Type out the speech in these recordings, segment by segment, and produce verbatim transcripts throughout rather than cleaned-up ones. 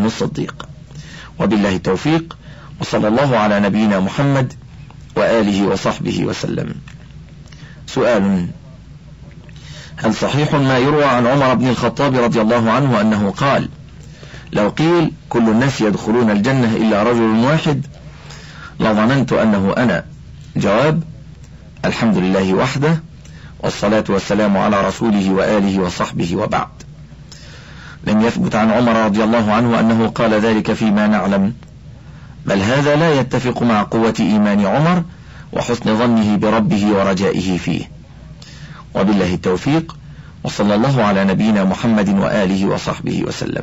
الصديق. وبالله التوفيق، وصلى الله على نبينا محمد وآله وصحبه وسلم. سؤال: هل صحيح ما يروى عن عمر بن الخطاب رضي الله عنه أنه قال: لو قيل كل الناس يدخلون الجنة إلا رجل واحد لظننت أنه أنا؟ جواب: الحمد لله وحده، والصلاة والسلام على رسوله وآله وصحبه، وبعد. لم يثبت عن عمر رضي الله عنه أنه قال ذلك فيما نعلم، بل هذا لا يتفق مع قوة إيمان عمر وحسن ظنه بربه ورجائه فيه. وبالله التوفيق، وصلى الله على نبينا محمد وآله وصحبه وسلم.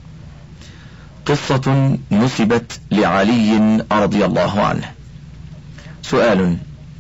قصة نسبت لعلي رضي الله عنه. سؤال: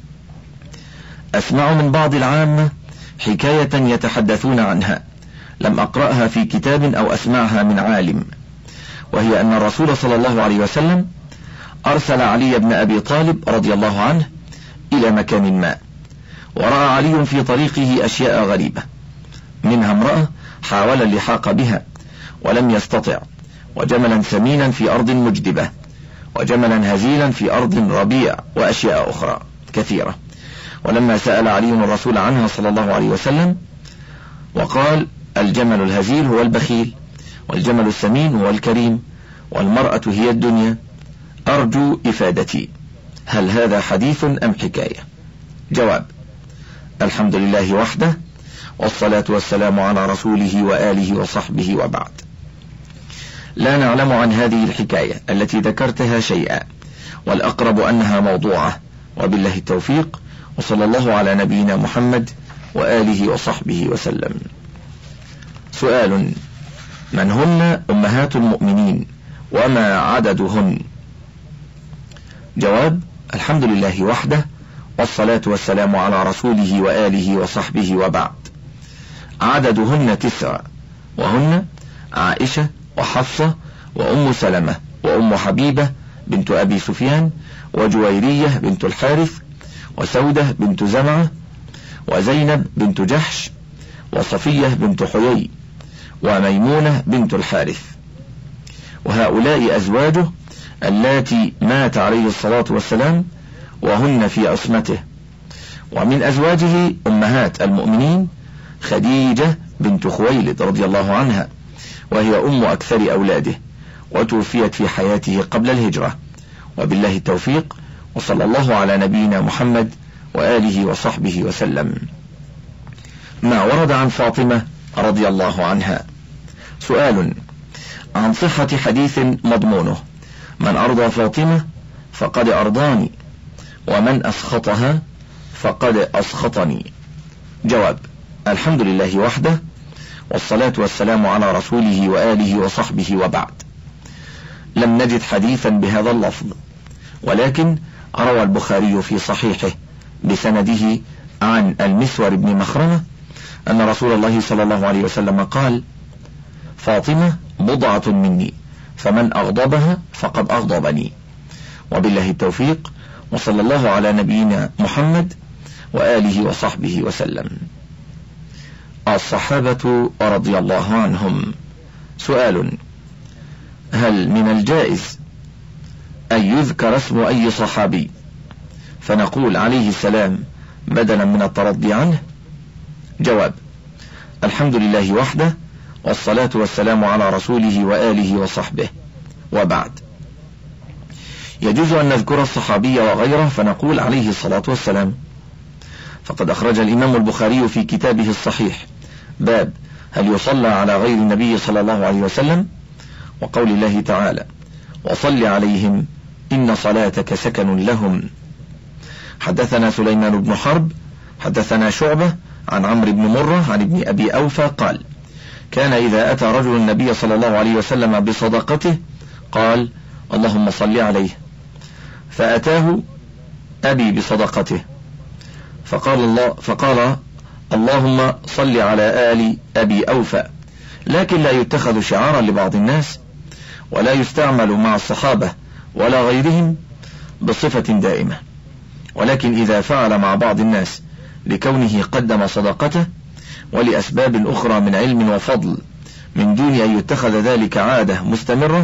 أسمع من بعض العامة حكاية يتحدثون عنها، لم أقرأها في كتاب أو أسمعها من عالم، وهي أن الرسول صلى الله عليه وسلم أرسل علي بن أبي طالب رضي الله عنه إلى مكان ما، ورأى علي في طريقه أشياء غريبة، منها امرأة حاول اللحاق بها ولم يستطع، وجملا سمينا في أرض مجدبة، وجملا هزيلا في أرض ربيع، وأشياء أخرى كثيرة. ولما سأل علي الرسول عنها صلى الله عليه وسلم وقال: الجمل الهزيل هو البخيل، والجمل السمين هو الكريم، والمرأة هي الدنيا، أرجو إفادتي، هل هذا حديث أم حكاية؟ جواب: الحمد لله وحده، والصلاة والسلام على رسوله وآله وصحبه، وبعد. لا نعلم عن هذه الحكاية التي ذكرتها شيئا، والأقرب أنها موضوعة. وبالله التوفيق، وصلى الله على نبينا محمد وآله وصحبه وسلم. سؤال: من هن أمهات المؤمنين وما عددهن؟ جواب: الحمد لله وحده، والصلاة والسلام على رسوله وآله وصحبه، وبعد. عددهن تسع، وهن عائشة وحفصة وأم سلمة وأم حبيبة بنت أبي سفيان وجويرية بنت الحارث وسودة بنت زمعة وزينب بنت جحش وصفية بنت حيي وميمونة بنت الحارث. وهؤلاء أزواجه اللاتي مات عليه الصلاة والسلام وهن في عصمته. ومن أزواجه أمهات المؤمنين خديجة بنت خويلد رضي الله عنها، وهي أم أكثر أولاده، وتوفيت في حياته قبل الهجرة. وبالله التوفيق، وصلى الله على نبينا محمد وآله وصحبه وسلم. ما ورد عن فاطمة رضي الله عنها. سؤال: عن صحة حديث مضمونه: من أرضى فاطمة فقد أرضاني، ومن أسخطها فقد أسخطني. جواب: الحمد لله وحده، والصلاة والسلام على رسوله وآله وصحبه، وبعد. لم نجد حديثا بهذا اللفظ، ولكن روى البخاري في صحيحه بسنده عن المسور بن مخرمة أن رسول الله صلى الله عليه وسلم قال: فاطمة بضعة مني، فمن أغضبها فقد أغضبني. وبالله التوفيق، وصلى الله على نبينا محمد وآله وصحبه وسلم. الصحابة رضي الله عنهم. سؤال: هل من الجائز أن يذكر اسم أي صحابي فنقول عليه السلام بدلا من الترضي عنه؟ جواب: الحمد لله وحده، والصلاة والسلام على رسوله وآله وصحبه، وبعد. يجوز أن نذكر الصحابي وغيره فنقول عليه الصلاة والسلام، فقد أخرج الإمام البخاري في كتابه الصحيح باب هل يصلى على غير النبي صلى الله عليه وسلم، وقول الله تعالى: وصل عليهم إن صلاتك سكن لهم. حدثنا سليمان بن حرب حدثنا شعبة عن عمرو بن مرة عن ابن أبي أوفى قال: كان إذا أتى رجل النبي صلى الله عليه وسلم بصدقته قال: اللهم صل عليه، فأتاه أبي بصدقته فقال الله فقال اللهم صل على آل أبي أوفى، لكن لا يتخذ شعارا لبعض الناس، ولا يستعمل مع الصحابة ولا غيرهم بصفة دائمة، ولكن إذا فعل مع بعض الناس لكونه قدم صدقته ولأسباب أخرى من علم وفضل من دون أن يتخذ ذلك عادة مستمرة